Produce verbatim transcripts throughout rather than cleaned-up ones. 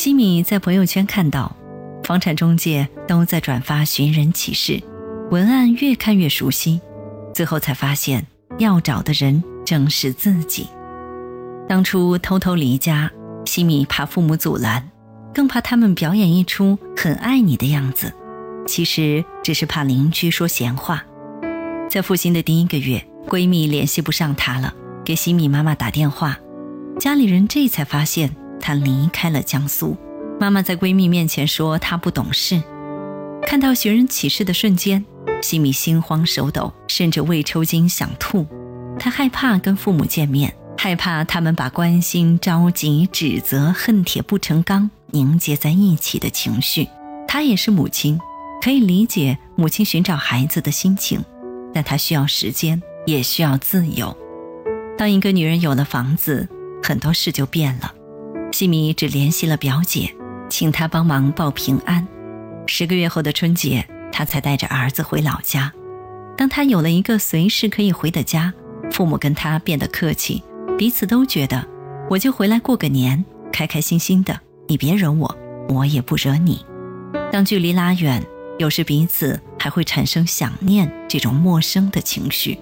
西米在朋友圈看到房产中介都在转发寻人启事，文案越看越熟悉，最后才发现要找的人正是自己。当初偷偷离家，西米怕父母阻拦，更怕他们表演一出很爱你的样子，其实只是怕邻居说闲话。在复兴的第一个月，闺蜜联系不上她了，给西米妈妈打电话，家里人这才发现她离开了江苏。妈妈在闺蜜面前说她不懂事。看到寻人启事的瞬间，西米心慌手抖，甚至胃抽筋想吐。她害怕跟父母见面，害怕他们把关心、着急、指责、恨铁不成钢凝结在一起的情绪。她也是母亲，可以理解母亲寻找孩子的心情，但她需要时间，也需要自由。当一个女人有了房子，很多事就变了。西米只联系了表姐，请她帮忙报平安。十个月后的春节，她才带着儿子回老家。当她有了一个随时可以回的家，父母跟她变得客气，彼此都觉得我就回来过个年，开开心心的，你别惹我，我也不惹你。当距离拉远，有时彼此还会产生想念这种陌生的情绪。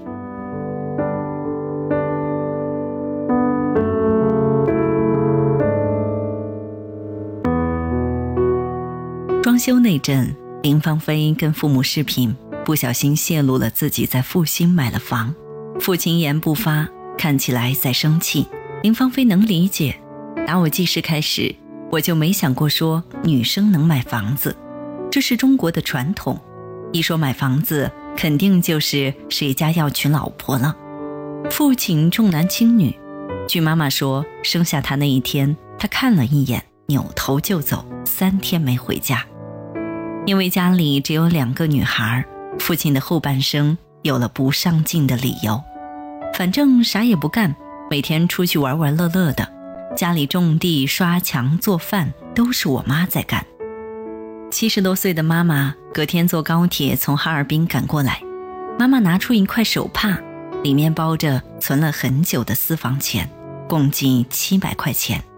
装修那阵，林芳菲跟父母视频，不小心泄露了自己在复兴买了房。父亲一言不发，看起来在生气。林芳菲能理解，打我记事开始，我就没想过说女生能买房子，这是中国的传统。一说买房子，肯定就是谁家要娶老婆了。父亲重男轻女，据妈妈说，生下他那一天，他看了一眼，扭头就走，三天没回家。因为家里只有两个女孩，父亲的后半生有了不上进的理由。反正啥也不干，每天出去玩玩乐乐的，家里种地、刷墙、做饭都是我妈在干。七十多岁的妈妈隔天坐高铁从哈尔滨赶过来，妈妈拿出一块手帕，里面包着存了很久的私房钱，共计七百块钱。